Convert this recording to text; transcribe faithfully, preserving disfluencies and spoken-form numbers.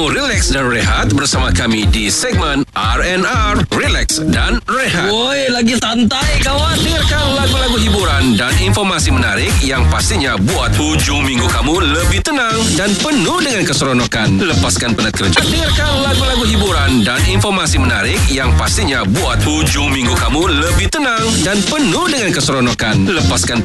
kamu relax dan rehat bersama kami di segmen R and R, Relax dan Rehat. Woi, lagi santai kawan. Dengarkan lagu-lagu hiburan dan informasi menarik yang pastinya buat hujung minggu kamu lebih tenang dan penuh dengan keseronokan. Lepaskan penat kerja. Dengarkan lagu-lagu hiburan dan informasi menarik yang pastinya buat hujung minggu kamu lebih tenang dan penuh dengan keseronokan. Lepaskan